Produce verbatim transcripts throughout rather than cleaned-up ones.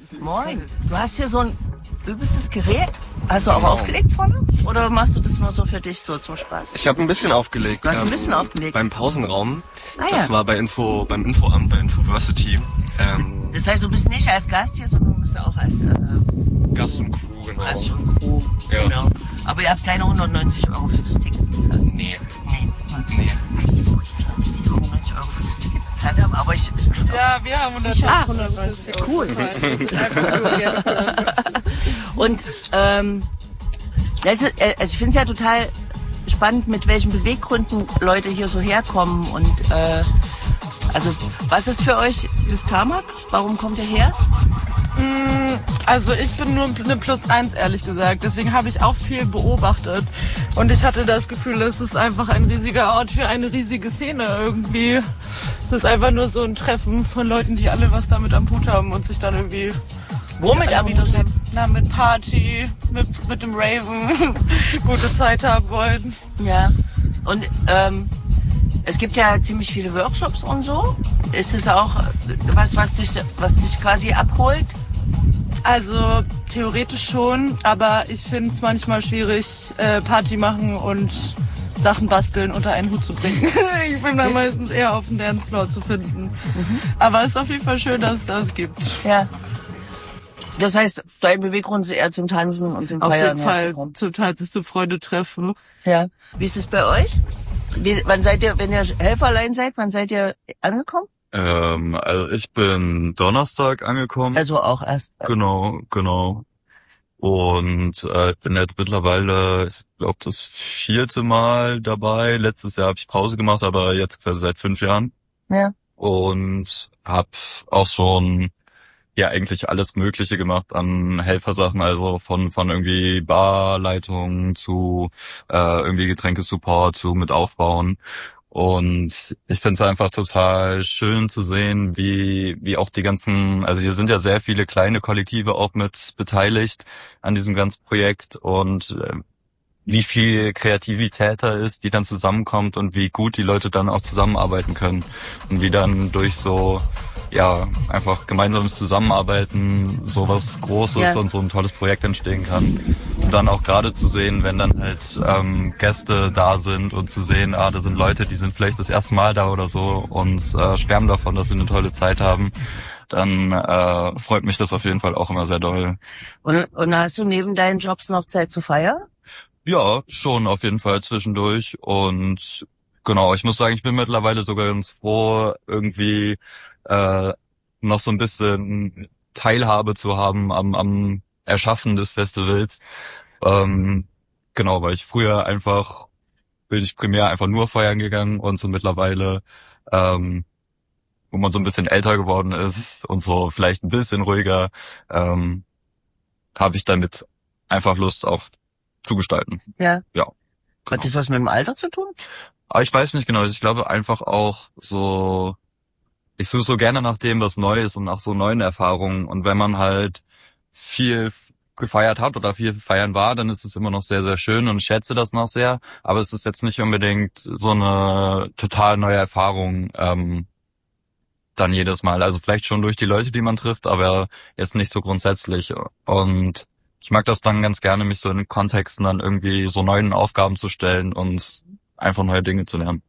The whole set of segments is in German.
Moin. Du hast hier so ein übelstes Gerät. Hast du auch genau. aufgelegt vorne? Oder machst du das nur so für dich, so zum Spaß? Ich habe ein bisschen aufgelegt. Du hast ein ähm, bisschen aufgelegt? Beim Pausenraum. Ah, das ja. war bei Info, beim Infoamt, bei Infoversity. Ähm, das heißt, du bist nicht als Gast hier, sondern du bist ja auch als... Äh, Gast und Crew, genau. Gast und Crew, ja. Genau. Aber ihr habt keine hundertneunzig Euro für das Ticket bezahlt? Nee. Nee. Nee. Die hundertneunzig Euro für das Ticket bezahlt haben, aber ich... Ja, wir haben hundertneunzig Euro. Cool. Und, ähm... Das ist, also ich finde es ja total spannend, mit welchen Beweggründen Leute hier so herkommen und äh, also was ist für euch das Tarmac? Warum kommt ihr her? Also ich bin nur eine Plus eins, ehrlich gesagt. Deswegen habe ich auch viel beobachtet. Und ich hatte das Gefühl, es ist einfach ein riesiger Ort für eine riesige Szene irgendwie. Es ist einfach nur so ein Treffen von Leuten, die alle was damit am Hut haben und sich dann irgendwie... Womit am Hut haben? Na, mit Party, mit, mit dem Raven, gute Zeit haben wollen. Ja, und ähm, es gibt ja ziemlich viele Workshops und so. Ist es auch was, was dich, was dich quasi abholt? Also theoretisch schon, aber ich finde es manchmal schwierig, äh, Party machen und Sachen basteln unter einen Hut zu bringen. Ich bin da meistens eher auf dem Dancefloor zu finden. Mhm. Aber es ist auf jeden Fall schön, dass es das gibt. Ja. Das heißt, dein Beweggrund ist eher zum Tanzen und zum Feiern. Auf jeden Fall, zum Teilste Freude treffen. Ja. Wie ist es bei euch? Wie, wann seid ihr, wenn ihr Helferlein seid, wann seid ihr angekommen? Ähm, also ich bin Donnerstag angekommen. Also auch erst. Genau, genau. Und äh, ich bin jetzt mittlerweile, ich glaube, das vierte Mal dabei. Letztes Jahr habe ich Pause gemacht, aber jetzt quasi seit fünf Jahren. Ja. Und habe auch schon ja eigentlich alles Mögliche gemacht an Helfersachen, also von von irgendwie Barleitung zu äh, irgendwie Getränkesupport zu mit Aufbauen. Und ich finde es einfach total schön zu sehen, wie wie auch die ganzen, also hier sind ja sehr viele kleine Kollektive auch mit beteiligt an diesem ganzen Projekt und äh, wie viel Kreativität da ist, die dann zusammenkommt und wie gut die Leute dann auch zusammenarbeiten können und wie dann durch so ja einfach gemeinsames Zusammenarbeiten sowas Großes ja. und so ein tolles Projekt entstehen kann. Und dann auch gerade zu sehen, wenn dann halt ähm, Gäste da sind und zu sehen, ah, da sind Leute, die sind vielleicht das erste Mal da oder so und äh, schwärmen davon, dass sie eine tolle Zeit haben, dann äh, freut mich das auf jeden Fall auch immer sehr doll. Und, und hast du neben deinen Jobs noch Zeit zu feiern? Ja, schon auf jeden Fall zwischendurch und genau, ich muss sagen, ich bin mittlerweile sogar ganz froh, irgendwie äh, noch so ein bisschen Teilhabe zu haben am, am Erschaffen des Festivals. Ähm, genau, weil ich früher einfach, bin ich primär einfach nur feiern gegangen und so mittlerweile, ähm, wo man so ein bisschen älter geworden ist und so vielleicht ein bisschen ruhiger, ähm, habe ich damit einfach Lust auf zu gestalten. Ja. Ja. Genau. Genau. Hat das was mit dem Alter zu tun? Aber ich weiß nicht genau. Ich glaube einfach auch so, ich suche so gerne nach dem, was neu ist und nach so neuen Erfahrungen. Und wenn man halt viel gefeiert hat oder viel feiern war, dann ist es immer noch sehr, sehr schön und ich schätze das noch sehr. Aber es ist jetzt nicht unbedingt so eine total neue Erfahrung ähm, dann jedes Mal. Also vielleicht schon durch die Leute, die man trifft, aber jetzt nicht so grundsätzlich. Und ich mag das dann ganz gerne, mich so in Kontexten dann irgendwie so neuen Aufgaben zu stellen und einfach neue Dinge zu lernen.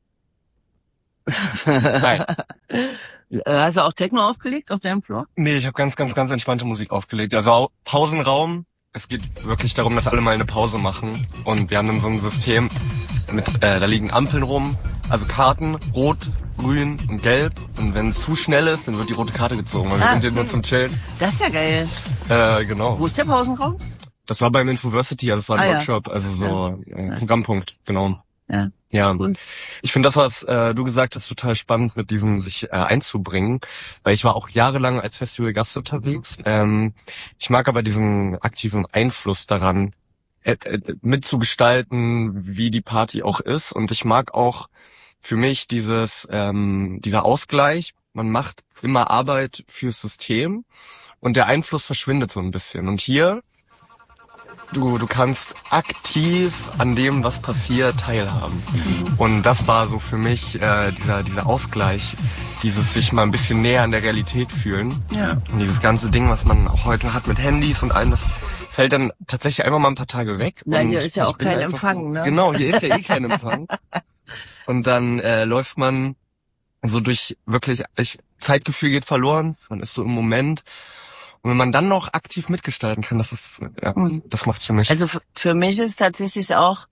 Nein. Hast du auch Techno aufgelegt auf deinem Floor? Nee, ich habe ganz, ganz, ganz entspannte Musik aufgelegt. Also Pausenraum. Es geht wirklich darum, dass alle mal eine Pause machen. Und wir haben dann so ein System, mit, äh, da liegen Ampeln rum, also Karten, rot, grün und gelb. Und wenn es zu schnell ist, dann wird die rote Karte gezogen, weil ah, wir sind hier nur zum Chillen. Das ist ja geil. Äh, genau. Wo ist der Pausenraum? Das war beim Infoversity, also es war ein ah, Workshop, ja. also so ja. äh, Programmpunkt, genau. Ja. Ja, und ich finde das, was äh, du gesagt hast, total spannend mit diesem sich äh, einzubringen, weil ich war auch jahrelang als Festivalgast unterwegs. Ähm, ich mag aber diesen aktiven Einfluss daran, äh, äh, mitzugestalten, wie die Party auch ist. Und ich mag auch für mich dieses ähm, dieser Ausgleich. Man macht immer Arbeit fürs System und der Einfluss verschwindet so ein bisschen. Und hier du, du kannst aktiv an dem, was passiert, teilhaben. Und das war so für mich äh, dieser, dieser Ausgleich, dieses sich mal ein bisschen näher an der Realität fühlen. Ja. Und dieses ganze Ding, was man auch heute hat mit Handys und allem, das fällt dann tatsächlich einfach mal ein paar Tage weg. Na, und hier ist ja ich auch bin kein einfach, Empfang, ne? Genau, hier ist ja eh kein Empfang. Und dann äh, läuft man so durch wirklich, ich, Zeitgefühl geht verloren, man ist so im Moment. Und wenn man dann noch aktiv mitgestalten kann, das ist, ja, das macht's für mich. Also f- für mich ist tatsächlich auch,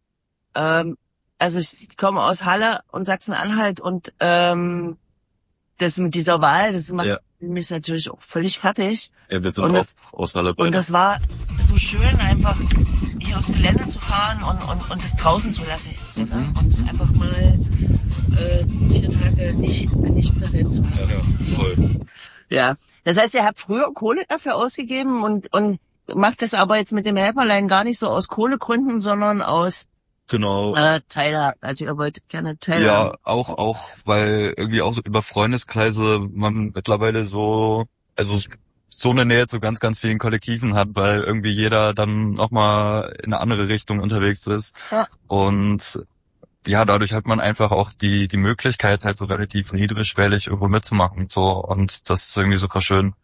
ähm, also ich komme aus Halle und Sachsen-Anhalt und ähm, das mit dieser Wahl, das macht Ja. mich natürlich auch völlig fertig. Ja, wir sind Und auch das- aus Halle. Und das war so schön, einfach hier aufs Gelände zu fahren und, und, und das draußen zu lassen. So, ne? Mhm. Und es einfach mal äh, vier Tage nicht, nicht präsent zu haben. Ja, ja, voll. Ja. Das heißt, ihr habt früher Kohle dafür ausgegeben und, und macht das aber jetzt mit dem Helferlein gar nicht so aus Kohlegründen, sondern aus Genau. äh, Teilhaben. Also ihr wollt gerne teilhaben. Ja, auch, auch, weil irgendwie auch so über Freundeskreise man mittlerweile so, also so eine Nähe zu ganz, ganz vielen Kollektiven hat, weil irgendwie jeder dann nochmal in eine andere Richtung unterwegs ist. Ja. Und ja, dadurch hat man einfach auch die, die Möglichkeit, halt so relativ niedrigschwellig irgendwo mitzumachen, so. Und das ist irgendwie super schön.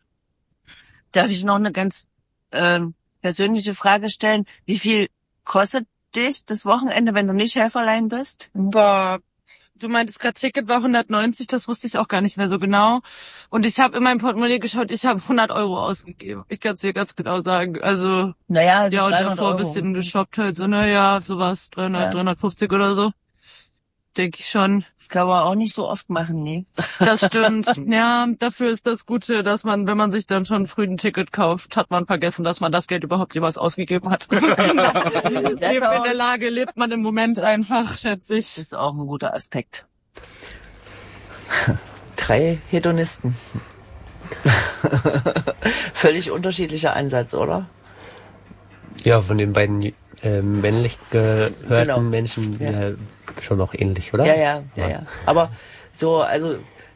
Darf ich noch eine ganz ähm, persönliche Frage stellen? Wie viel kostet dich das Wochenende, wenn du nicht Helferlein bist? Boah, du meintest gerade, Ticket war hundertneunzig, das wusste ich auch gar nicht mehr so genau. Und ich habe in meinem Portemonnaie geschaut, ich habe hundert Euro ausgegeben. Ich kann es dir ganz genau sagen. Also, Naja, also ja, und dreihundert davor ein Euro. bisschen geshoppt halt, so, naja, sowas, dreihundert, Ja. dreihundertfünfzig oder so. Denke ich schon. Das kann man auch nicht so oft machen, nee. Das stimmt. Ja, dafür ist das Gute, dass man, wenn man sich dann schon früh ein Ticket kauft, hat man vergessen, dass man das Geld überhaupt jemals ausgegeben hat. Lebt in der Lage, lebt man im Moment einfach, schätze Das ich. ist auch ein guter Aspekt. Drei Hedonisten. Völlig unterschiedlicher Ansatz, oder? Ja, von den beiden ähm, männlich gehörten Genau. Menschen Ja. ja. schon noch ähnlich, oder? Ja, ja, ja, ja. Aber so, also,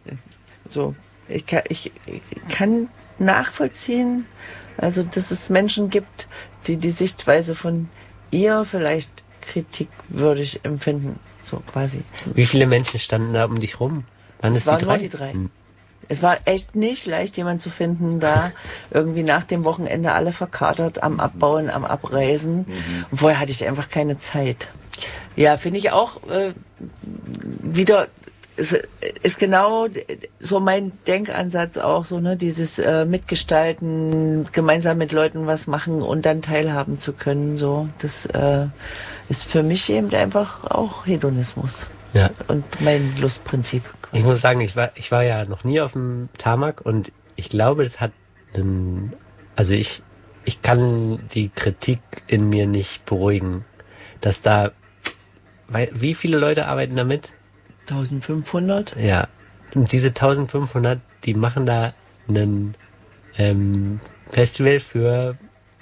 so, ich kann, ich, ich kann nachvollziehen, also, dass es Menschen gibt, die die Sichtweise von ihr vielleicht kritikwürdig empfinden, so quasi. Wie viele Menschen standen da um dich rum? Waren Es es waren die nur drei? die drei. Hm. Es war echt nicht leicht, jemanden zu finden, da irgendwie nach dem Wochenende alle verkatert am Abbauen, am Abreisen. Und vorher hatte ich einfach keine Zeit. Ja, finde ich auch äh, wieder, ist, ist genau so mein Denkansatz auch, so, ne, dieses äh, Mitgestalten, gemeinsam mit Leuten was machen und dann teilhaben zu können, so. Das äh, ist für mich eben einfach auch Hedonismus. Ja. Und mein Lustprinzip. Ich muss sagen, ich war, ich war ja noch nie auf dem Tarmac und ich glaube, das hat einen, also ich, ich kann die Kritik in mir nicht beruhigen, dass da, weil, wie viele Leute arbeiten da mit? eintausendfünfhundert? Ja. Und diese eintausendfünfhundert, die machen da einen ähm, Festival für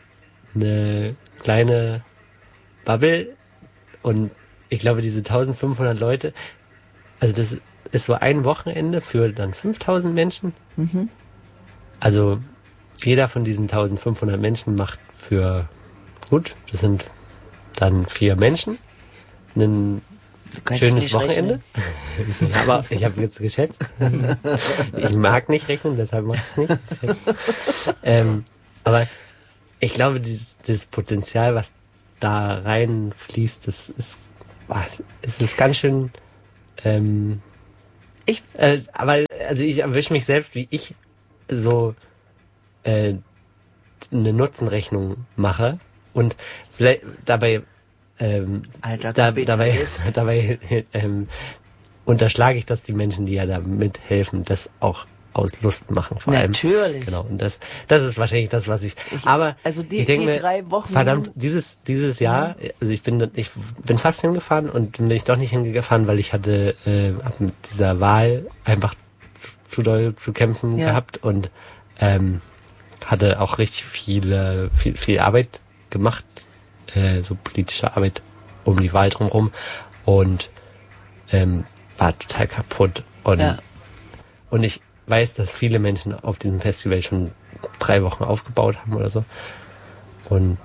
eine kleine Bubble und ich glaube, diese eintausendfünfhundert Leute, also das ist so ein Wochenende für dann fünftausend Menschen. Mhm. Also jeder von diesen eintausendfünfhundert Menschen macht für, gut, das sind dann vier Menschen, ein Du kannst schönes nicht Wochenende. rechnen. Aber ich habe jetzt geschätzt. Ich mag nicht rechnen, deshalb mache ich es nicht. ähm, aber ich glaube, dieses, dieses Potenzial, was da reinfließt, das ist, boah, es ist ganz schön. Ähm, Ich- äh, aber also ich erwische mich selbst, wie ich so äh, eine Nutzenrechnung mache und vielleicht dabei ähm, Alter da, dabei, Kapitalist. dabei ähm, unterschlage ich, dass die Menschen, die ja da mithelfen, das auch aus Lust machen, vor allem. Natürlich. Genau. Und das, das ist wahrscheinlich das, was ich. Ich- aber also die- ich denke die mir, drei Wochen- verdammt, dieses dieses Jahr, also ich bin ich bin fast hingefahren und dann bin ich doch nicht hingefahren, weil ich hatte äh, hab mit dieser Wahl einfach zu doll zu kämpfen Ja. gehabt und ähm, hatte auch richtig viele viel viel Arbeit gemacht, äh, so politische Arbeit um die Wahl drumherum und ähm, war total kaputt und Ja. und ich weiß, dass viele Menschen auf diesem Festival schon drei Wochen aufgebaut haben oder so. Und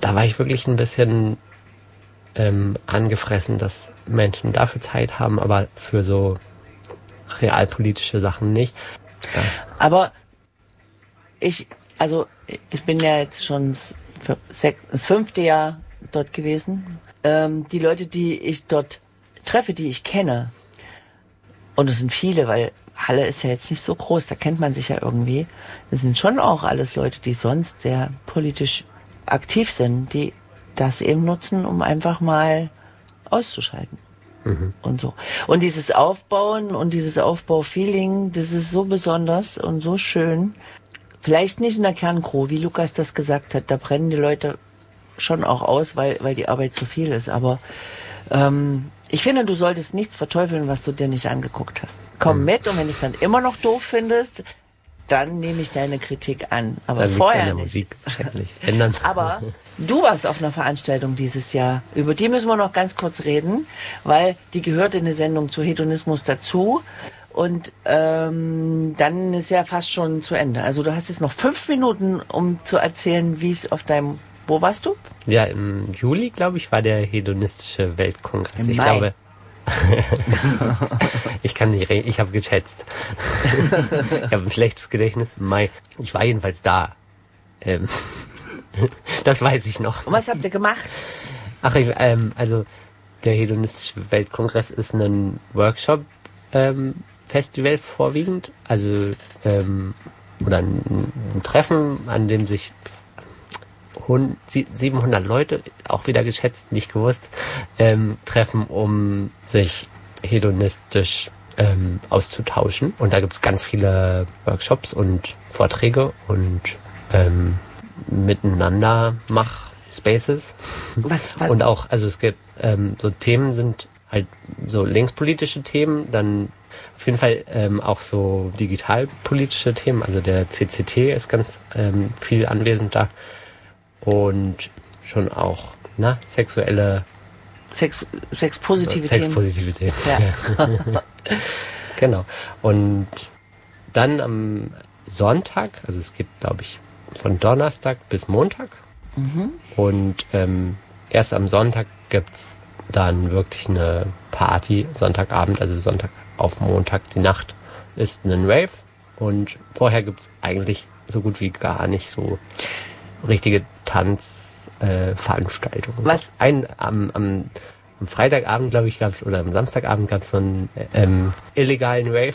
da war ich wirklich ein bisschen ähm, angefressen, dass Menschen dafür Zeit haben, aber für so realpolitische Sachen nicht. Ja. Aber ich, also ich bin ja jetzt schon das, sech, das fünfte Jahr dort gewesen. Ähm, die Leute, die ich dort treffe, die ich kenne, und es sind viele, weil Halle ist ja jetzt nicht so groß, da kennt man sich ja irgendwie. Das sind schon auch alles Leute, die sonst sehr politisch aktiv sind, die das eben nutzen, um einfach mal auszuschalten. Mhm. Und so. Und dieses Aufbauen und dieses Aufbaufeeling, das ist so besonders und so schön. Vielleicht nicht in der Kerngruppe, wie Lukas das gesagt hat, da brennen die Leute schon auch aus, weil, weil die Arbeit zu viel ist. Aber ähm, ich finde, du solltest nichts verteufeln, was du dir nicht angeguckt hast. Komm mhm. mit, und wenn du es dann immer noch doof findest, dann nehme ich deine Kritik an. Aber dann vorher nicht. Musik wahrscheinlich ändern. Aber du warst auf einer Veranstaltung dieses Jahr. Über die müssen wir noch ganz kurz reden, weil die gehört in eine Sendung zu Hedonismus dazu. Und ähm, dann ist ja fast schon zu Ende. Also du hast jetzt noch fünf Minuten, um zu erzählen, wie es auf deinem... Wo warst du? Ja, im Juli, glaube ich, war der hedonistische Weltkongress. Im ich Mai. glaube... ich kann nicht reden, ich habe geschätzt. Ich habe ein schlechtes Gedächtnis. Im Mai. Ich war jedenfalls da. Ähm, das weiß ich noch. Und was habt ihr gemacht? Ach, ich, ähm, also der hedonistische Weltkongress ist ein Workshop ähm, Festival vorwiegend, also ähm, oder ein, ein Treffen, an dem sich siebenhundert Leute, auch wieder geschätzt, nicht gewusst, ähm, treffen, um sich hedonistisch ähm, auszutauschen. Und da gibt's ganz viele Workshops und Vorträge und ähm, miteinander mach Spaces. Was, was? Und auch, also es gibt ähm, so Themen sind halt so linkspolitische Themen, dann auf jeden Fall ähm, auch so digitalpolitische Themen, also der C C T ist ganz ähm, viel anwesend da und schon auch na, sexuelle Sex, sexpositive so, sexpositive Themen. Themen. Ja. Genau. Und dann am Sonntag, also es geht glaube ich von Donnerstag bis Montag mhm. und ähm, erst am Sonntag gibt's dann wirklich eine Party, Sonntagabend, also Sonntag auf Montag, die Nacht ist ein Rave und vorher gibt's eigentlich so gut wie gar nicht so richtige Tanzveranstaltungen. Äh, Was? Ein, am, am, am Freitagabend, glaube ich, gab's oder am Samstagabend gab's so einen ähm, illegalen Rave.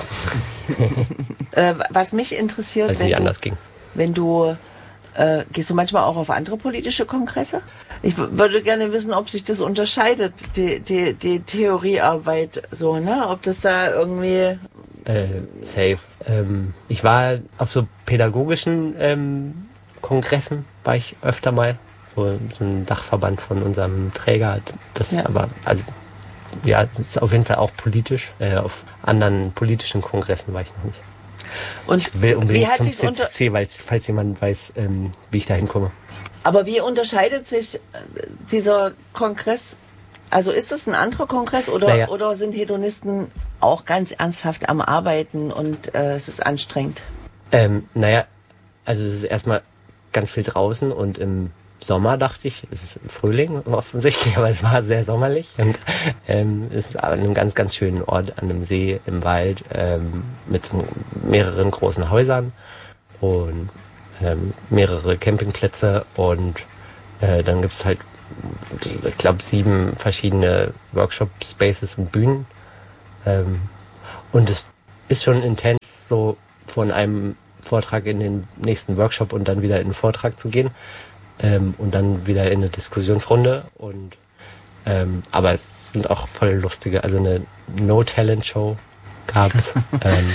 äh, was mich interessiert, Weil es wenn, nicht du, anders ging. wenn du äh, gehst du manchmal auch auf andere politische Kongresse? Ich w- würde gerne wissen, ob sich das unterscheidet, die, die, die Theoriearbeit so, ne? Ob das da irgendwie... Äh, safe. Ähm, ich war auf so pädagogischen ähm, Kongressen, war ich öfter mal. So, so ein Dachverband von unserem Träger. Das Ja. ist aber, also, ja, das ist auf jeden Fall auch politisch. Äh, auf anderen politischen Kongressen war ich noch nicht. Und Ich will wie unbedingt hat zum sich's C unter... C C, weil falls jemand weiß, ähm, wie ich da hinkomme. Aber wie unterscheidet sich äh, dieser Kongress? Also ist das ein anderer Kongress oder, Naja. oder sind Hedonisten auch ganz ernsthaft am Arbeiten und äh, es ist anstrengend? Ähm, naja, also es ist erstmal ganz viel draußen und im Sommer dachte ich, es ist Frühling offensichtlich, aber es war sehr sommerlich und ähm, ist an einem ganz, ganz schönen Ort, an einem See im Wald ähm, mit so mehreren großen Häusern und ähm, mehrere Campingplätze und äh, dann gibt's halt, ich glaube, sieben verschiedene Workshop-Spaces und Bühnen ähm, und es ist schon intens, so von einem Vortrag in den nächsten Workshop und dann wieder in den Vortrag zu gehen. Ähm, und dann wieder in eine Diskussionsrunde und ähm, aber es sind auch voll lustige, also eine No-Talent-Show gab's ähm,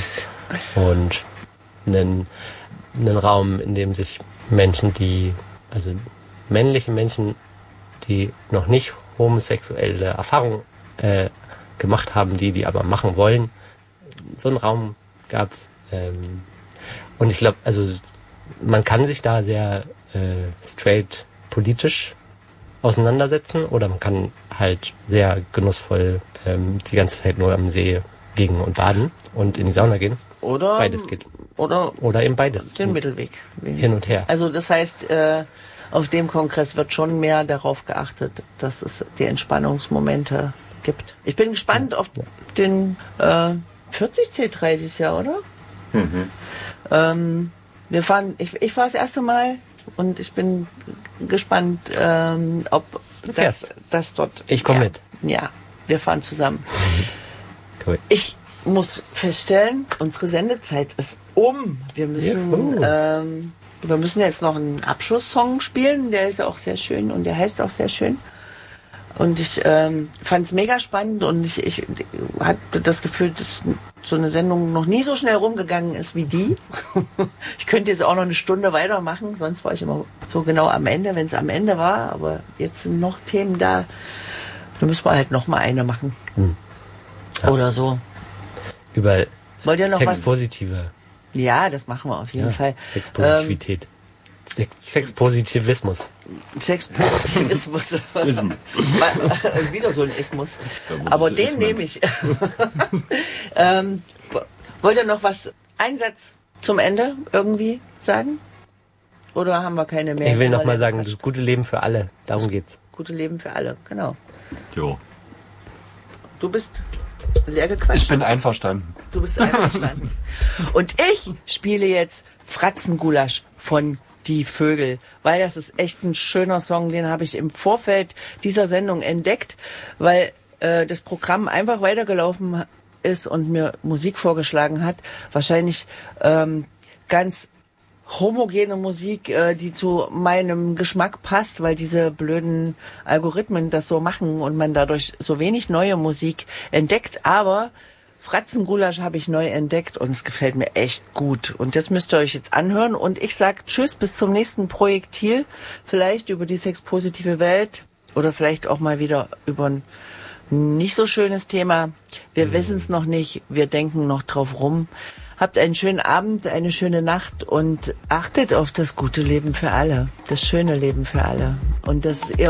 und einen, einen Raum, in dem sich Menschen, die, also männliche Menschen, die noch nicht homosexuelle Erfahrungen äh, gemacht haben, die die aber machen wollen, so einen Raum gab's ähm, und ich glaube, also man kann sich da sehr äh, straight politisch auseinandersetzen oder man kann halt sehr genussvoll ähm, die ganze Zeit nur am See liegen und baden und in die Sauna gehen. Oder Beides geht. Oder Oder eben beides. den Mittelweg. Hin und her. Also das heißt, äh, auf dem Kongress wird schon mehr darauf geachtet, dass es die Entspannungsmomente gibt. Ich bin gespannt auf den äh, vierzig C drei dieses Jahr, oder? Mhm. Ähm, wir fahren, ich, ich fahre das erste Mal und ich bin gespannt, ähm, ob das, das dort... Ich komme ja, mit. Ja, wir fahren zusammen. Cool. Ich muss feststellen, unsere Sendezeit ist um. Wir müssen, ähm, wir müssen jetzt noch einen Abschlusssong spielen. Der ist ja auch sehr schön und der heißt auch sehr schön. Und ich ähm, fand es mega spannend und ich, ich hatte das Gefühl, dass so eine Sendung noch nie so schnell rumgegangen ist wie die. Ich könnte jetzt auch noch eine Stunde weitermachen, sonst war ich immer so genau am Ende, wenn es am Ende war. Aber jetzt sind noch Themen da. Da müssen wir halt noch mal eine machen. Hm. Ja. Oder so. Über Wollt ihr noch Sexpositive. Was? Ja, das machen wir auf jeden ja, Fall. Sexpositivität. Ähm, Sex Sexpositivismus. Sexpositivismus. Wieder so ein Ismus. Aber den nehme ich. ähm, wollt ihr noch was, einen Satz zum Ende irgendwie sagen? Oder haben wir keine mehr? Ich will noch mal sagen, das gute Leben für alle. Darum das geht's. Gute Leben für alle, genau. Jo. Du bist leer gequatscht. Ich bin einverstanden. Du bist einverstanden. Und ich spiele jetzt Fratzengulasch von Die Vögel, weil das ist echt ein schöner Song, den habe ich im Vorfeld dieser Sendung entdeckt, weil äh, das Programm einfach weitergelaufen ist und mir Musik vorgeschlagen hat. Wahrscheinlich ähm, ganz homogene Musik, äh, die zu meinem Geschmack passt, weil diese blöden Algorithmen das so machen und man dadurch so wenig neue Musik entdeckt. Aber Fratzengulasch habe ich neu entdeckt und es gefällt mir echt gut. Und das müsst ihr euch jetzt anhören. Und ich sag tschüss, bis zum nächsten Projektil. Vielleicht über die sexpositive Welt oder vielleicht auch mal wieder über ein nicht so schönes Thema. Wir mhm. wissen es noch nicht. Wir denken noch drauf rum. Habt einen schönen Abend, eine schöne Nacht und achtet auf das gute Leben für alle, das schöne Leben für alle. Und dass ihr